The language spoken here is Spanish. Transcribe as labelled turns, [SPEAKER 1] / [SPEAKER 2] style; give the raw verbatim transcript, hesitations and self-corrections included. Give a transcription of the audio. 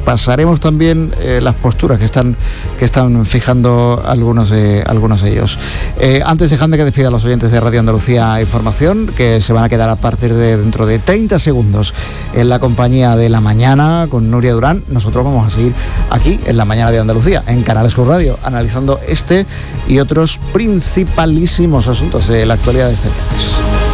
[SPEAKER 1] repasaremos también eh, las posturas que están, que están fijando algunos de, algunos de ellos. Eh, antes, dejadme que despida a los oyentes de Radio Andalucía Información, que se van a quedar a partir de dentro de treinta segundos en la compañía de La Mañana con Nuria Durán. Nosotros vamos a seguir aquí en La Mañana de Andalucía, en Canal Sur Radio, analizando este y otros principalísimos asuntos de la actualidad de este viernes.